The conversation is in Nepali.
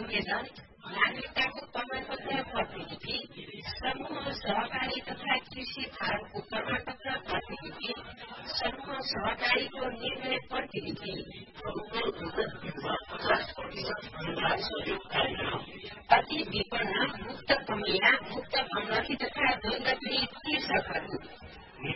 निवेदन नागरिकताको प्रमाणपत्र प्रतिलिपि समूह सहकारी तथा कृषि फार्मको प्रमाणपत्र प्रतिलिपि समूह सहकारीको निर्णय प्रतिलिपि अति विपन्न मुक्त कमिला मुक्त भङ्गकी तथा द्वन्द्वपीडित कृषकहरू